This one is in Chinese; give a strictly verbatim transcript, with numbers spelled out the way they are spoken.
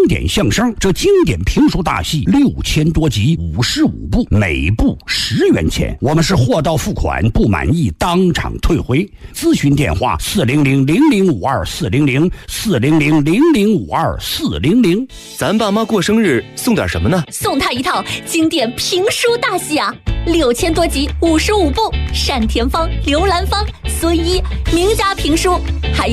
典相声，这经典评书大戏六千多集，五十五部，每部十元钱。我们是货到付款，不满意当场退回。咨询电话：四零零零零五二四零零四零零零零五二四零零。 咱爸妈过生日送点什么呢？ 送他一套经典评书大戏啊，六千多集，五十五部，单田芳、刘兰芳、孙一名家评书，还有